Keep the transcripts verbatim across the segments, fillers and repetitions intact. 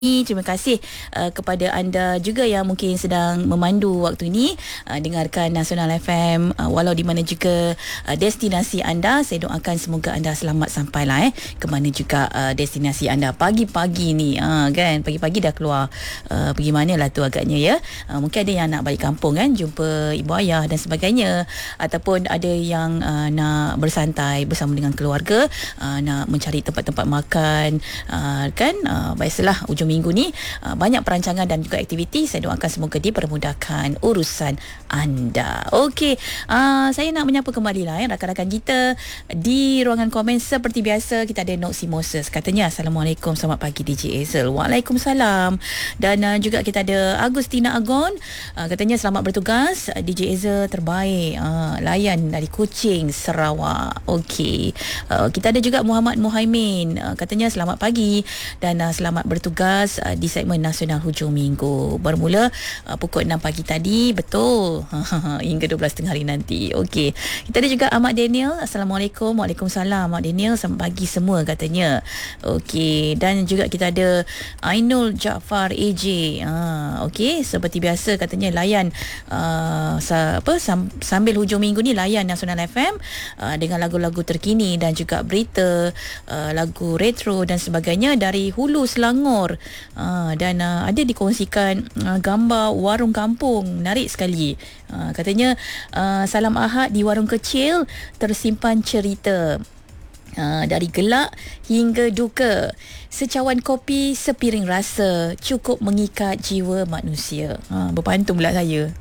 Terima kasih uh, kepada anda juga yang mungkin sedang memandu waktu ini, uh, dengarkan Nasional F M, uh, walau di mana juga uh, destinasi anda. Saya doakan semoga anda selamat sampailah eh ke mana juga uh, destinasi anda pagi-pagi ni, uh, kan pagi-pagi dah keluar uh, pergi mana lah tu agaknya ya. Uh, mungkin ada yang nak balik kampung kan, jumpa ibu ayah dan sebagainya, ataupun ada yang uh, nak bersantai bersama dengan keluarga, uh, nak mencari tempat-tempat makan, uh, kan uh, biasalah ujung minggu ni uh, banyak perancangan dan juga aktiviti. Saya doakan semoga dipermudahkan urusan anda. Okey, uh, saya nak menyapa kembali lah eh, rakan-rakan kita di ruangan komen. Seperti biasa kita ada Noksi Moses, katanya Assalamualaikum, selamat pagi D J Hazel. Waalaikumsalam. Dan uh, juga kita ada Agustina Agon, uh, katanya selamat bertugas D J Hazel, terbaik, uh, layan dari Kuching, Sarawak. Okey, uh, kita ada juga Muhammad Muhaimin, uh, katanya selamat pagi dan uh, selamat bertugas uh, di segmen Nasional Hujung Minggu. Bermula uh, pukul enam pagi tadi, betul, hingga dua belas tengah hari nanti. Okey, kita ada juga Ahmad Daniel. Assalamualaikum. Waalaikumsalam Ahmad Daniel, selamat pagi semua katanya. Okey, dan juga kita ada Ainul Jaafar A J. Ha, okey, seperti biasa katanya layan uh, sa, apa sam, sambil hujung minggu ni layan Nasional F M uh, dengan lagu-lagu terkini dan juga berita, uh, lagu retro dan sebagainya dari Hulu Selangor. Uh, dan uh, ada dikongsikan uh, gambar warung kampung, menarik sekali. Uh, katanya uh, salam Ahad di warung kecil tersimpan cerita. Uh, dari gelak hingga duka, secawan kopi, sepiring rasa, cukup mengikat jiwa manusia. Ha, berpantun pula saya.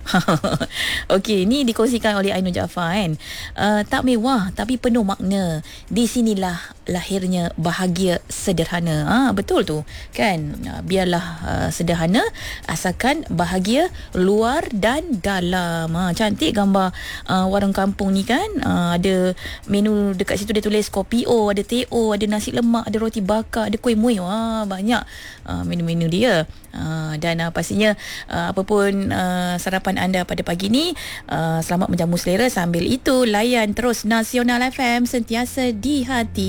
Okey, ni dikongsikan oleh Ainul Jaafar kan. Uh, tak mewah tapi penuh makna. Di sinilah lahirnya bahagia sederhana. Ah, ha, betul tu kan. Uh, biarlah uh, sederhana asalkan bahagia luar dan dalam. Ha, cantik gambar uh, warung kampung ni kan. Uh, ada menu dekat situ, dia tulis kopi O, ada teh O, ada nasi lemak, ada roti bakar, ada kuih muih. Wah, banyak uh, menu-menu dia. Uh, dan uh, pastinya uh, apapun uh, sarapan anda pada pagi ni, uh, selamat menjamu selera. Sambil itu layan terus Nasional F M, sentiasa di hati.